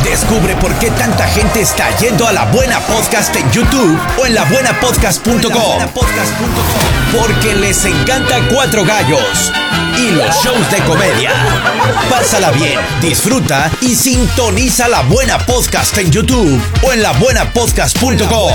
Descubre por qué tanta gente está yendo a La Buena Podcast en YouTube o en labuenapodcast.com. Porque les encanta Cuatro Gallos y los shows de comedia. Pásala bien, disfruta y sintoniza La Buena Podcast en YouTube o en labuenapodcast.com.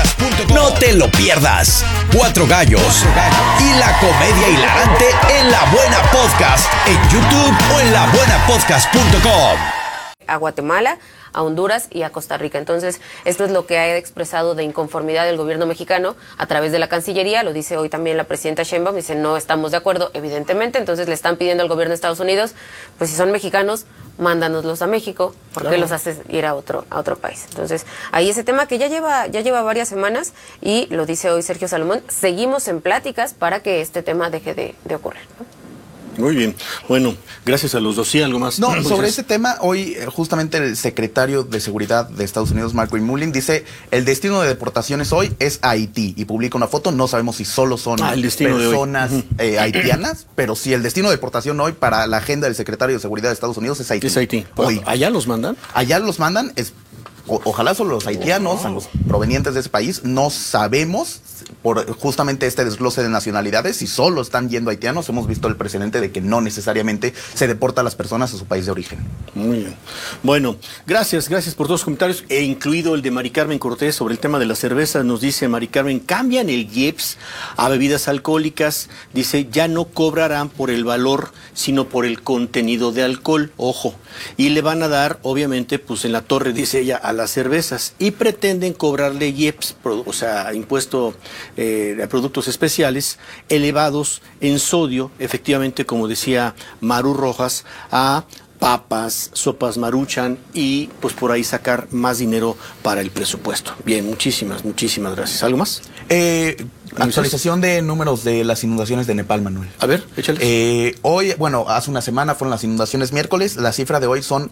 No te lo pierdas. Cuatro Gallos y la comedia hilarante en La Buena Podcast en YouTube o en labuenapodcast.com. A Guatemala, a Honduras y a Costa Rica. Entonces, esto es lo que ha expresado de inconformidad del gobierno mexicano a través de la Cancillería. Lo dice hoy también la presidenta Sheinbaum. Dice, no estamos de acuerdo, evidentemente. Entonces, le están pidiendo al gobierno de Estados Unidos, pues si son mexicanos, mándanoslos a México. ¿Por qué los haces ir a otro país? Entonces, ahí ese tema que ya lleva varias semanas y lo dice hoy Sergio Salomón. Seguimos en pláticas para que este tema deje de ocurrir, ¿no? Muy bien. Bueno, gracias a los dos. ¿Sí, algo más? No, sobre ese tema, hoy justamente el secretario de Seguridad de Estados Unidos, Marco Mullin, dice, el destino de deportaciones hoy es Haití, y publica una foto. No sabemos si solo son personas haitianas, pero sí, el destino de deportación hoy para la agenda del secretario de Seguridad de Estados Unidos es Haití. Es Haití. Hoy. ¿Allá los mandan? Allá los mandan, ojalá solo los haitianos, a los provenientes de ese país. No sabemos, por justamente este desglose de nacionalidades, si solo están yendo haitianos. Hemos visto el precedente de que no necesariamente se deporta a las personas a su país de origen. Muy bien. Bueno, gracias por todos los comentarios, e incluido el de Mari Carmen Cortés sobre el tema de la cerveza. Nos dice Mari Carmen, cambian el IEPS a bebidas alcohólicas. Dice, ya no cobrarán por el valor, sino por el contenido de alcohol. Ojo. Y le van a dar, obviamente, pues en la torre, dice ella, a las cervezas, y pretenden cobrarle IEPS, o sea, impuesto a productos especiales elevados en sodio, efectivamente, como decía Maru Rojas, a papas, sopas Maruchan, y pues por ahí sacar más dinero para el presupuesto. Bien, muchísimas gracias. ¿Algo más? Actualización de números de las inundaciones de Nepal, Manuel. A ver, échale. Hoy, bueno, hace una semana fueron las inundaciones miércoles. La cifra de hoy son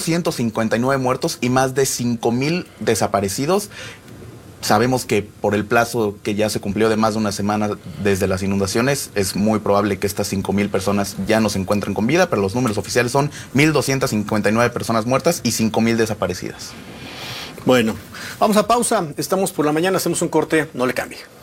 1,259 muertos y más de 5,000 desaparecidos. Sabemos que por el plazo que ya se cumplió de más de una semana desde las inundaciones, es muy probable que estas 5,000 personas ya no se encuentren con vida, pero los números oficiales son 1,259 personas muertas y 5,000 desaparecidas. Bueno, vamos a pausa. Estamos por la mañana, hacemos un corte, no le cambie.